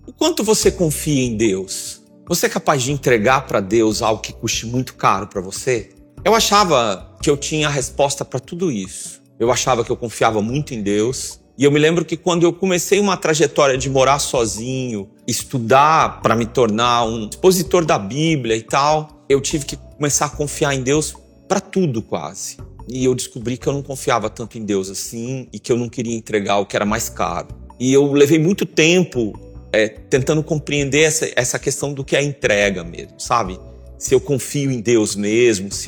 O quanto você confia em Deus? Você é capaz de entregar para Deus algo que custe muito caro para você? Eu achava que eu tinha a resposta para tudo isso. Eu achava que eu confiava muito em Deus. E eu me lembro que quando eu comecei uma trajetória de morar sozinho, estudar para me tornar um expositor da Bíblia e tal, eu tive que começar a confiar em Deus para tudo quase. E eu descobri que eu não confiava tanto em Deus assim e que eu não queria entregar o que era mais caro. E eu levei muito tempo tentando compreender essa questão do que é a entrega mesmo, sabe? Se eu confio em Deus mesmo, se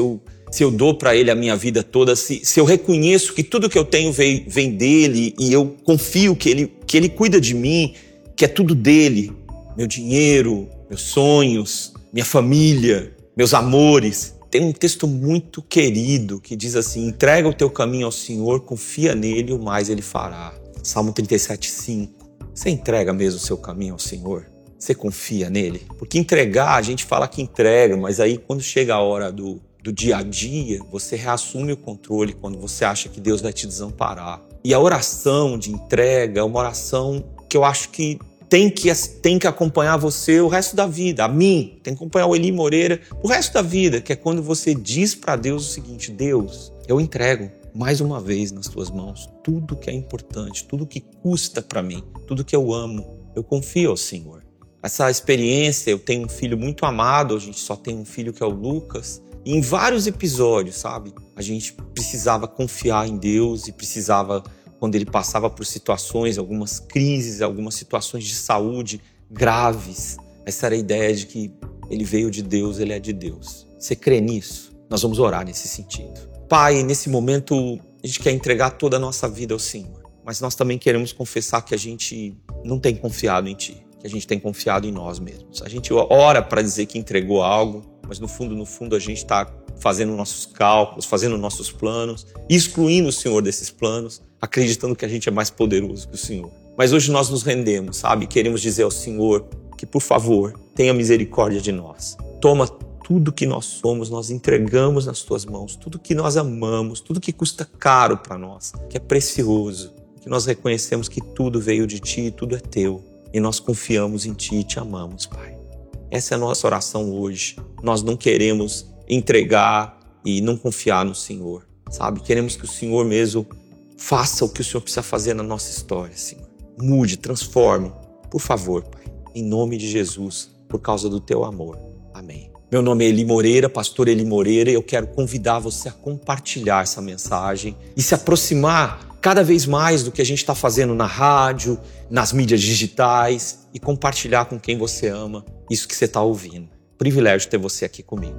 eu dou para Ele a minha vida toda, se eu reconheço que tudo que eu tenho vem dEle e eu confio que ele cuida de mim, que é tudo dEle, meu dinheiro, meus sonhos, minha família, meus amores. Tem um texto muito querido que diz assim: entrega o teu caminho ao Senhor, confia nele, o mais Ele fará. Salmo 37:5. Você entrega mesmo o seu caminho ao Senhor? Você confia nele? Porque entregar, a gente fala que entrega, mas aí quando chega a hora do dia a dia, você reassume o controle quando você acha que Deus vai te desamparar. E a oração de entrega é uma oração que eu acho que tem que acompanhar você o resto da vida. A mim, tem que acompanhar o Eli Moreira o resto da vida, que é quando você diz para Deus o seguinte: Deus, eu entrego mais uma vez nas tuas mãos tudo que é importante, tudo que custa para mim, tudo que eu amo, eu confio ao Senhor. Essa experiência, eu tenho um filho muito amado, a gente só tem um filho que é o Lucas, e em vários episódios, sabe, a gente precisava confiar em Deus e precisava, quando ele passava por situações, algumas crises, algumas situações de saúde graves, essa era a ideia de que ele veio de Deus, ele é de Deus. Você crê nisso? Nós vamos orar nesse sentido. Pai, nesse momento a gente quer entregar toda a nossa vida ao Senhor, mas nós também queremos confessar que a gente não tem confiado em Ti, que a gente tem confiado em nós mesmos. A gente ora para dizer que entregou algo, mas no fundo a gente está fazendo nossos cálculos, fazendo nossos planos, excluindo o Senhor desses planos, acreditando que a gente é mais poderoso que o Senhor. Mas hoje nós nos rendemos, sabe? Queremos dizer ao Senhor que, por favor, tenha misericórdia de nós. Toma tudo que nós somos, nós entregamos nas Tuas mãos, tudo que nós amamos, tudo que custa caro para nós, que é precioso, que nós reconhecemos que tudo veio de Ti, tudo é Teu, e nós confiamos em Ti e Te amamos, Pai. Essa é a nossa oração hoje. Nós não queremos entregar e não confiar no Senhor, sabe? Queremos que o Senhor mesmo faça o que o Senhor precisa fazer na nossa história, Senhor. Mude, transforme, por favor, Pai, em nome de Jesus, por causa do Teu amor. Amém. Meu nome é Eli Moreira, pastor Eli Moreira, e eu quero convidar você a compartilhar essa mensagem e se aproximar cada vez mais do que a gente está fazendo na rádio, nas mídias digitais, e compartilhar com quem você ama isso que você está ouvindo. Privilégio ter você aqui comigo.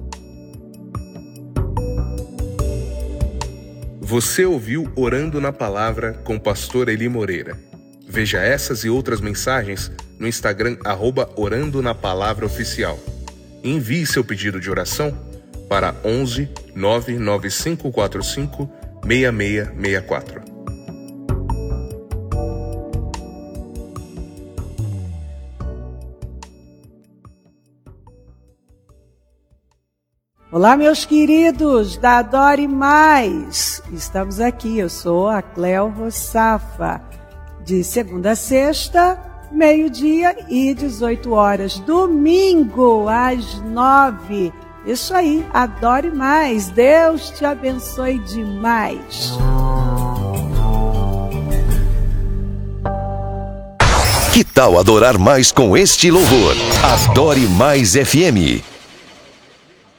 Você ouviu Orando na Palavra com o pastor Eli Moreira. Veja essas e outras mensagens no Instagram @Orando na Palavra Oficial. Envie seu pedido de oração para 11 99545 6664. Olá, meus queridos da Adore Mais. Estamos aqui, eu sou a Cléo Rossafa, de segunda a sexta, meio-dia e 18 horas. Domingo, às 9. Isso aí, adore mais. Deus te abençoe demais. Que tal adorar mais com este louvor? Adore Mais FM.